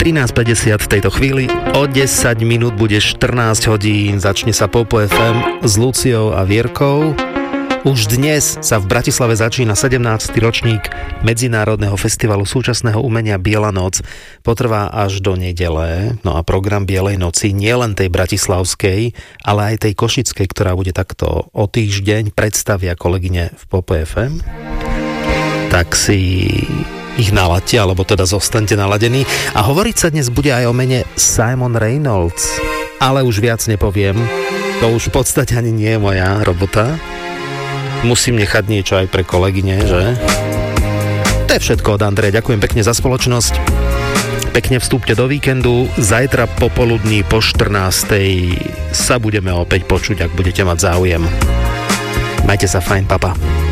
13.50 v tejto chvíli. O 10 minút bude 14 hodín. Začne sa Popo FM s Luciou a Vierkou. Už dnes sa v Bratislave začína 17. ročník Medzinárodného festivalu súčasného umenia Biela noc. Potrvá až do nedele. No a program Bielej noci nie len tej bratislavskej, ale aj tej košickej, ktorá bude takto o týždeň, predstavia kolegyne v Popo FM. Tak si ich naladte, alebo teda zostaňte naladení. A hovoriť sa dnes bude aj o mene Simon Reynolds. Ale už viac nepoviem. To už v podstate ani nie je moja robota. Musím nechať niečo aj pre kolegyne, že? To je všetko od Andreja. Ďakujem pekne za spoločnosť. Pekne vstúpte do víkendu. Zajtra popoludní po 14:00 sa budeme opäť počuť, ak budete mať záujem. Majte sa fajn, papa.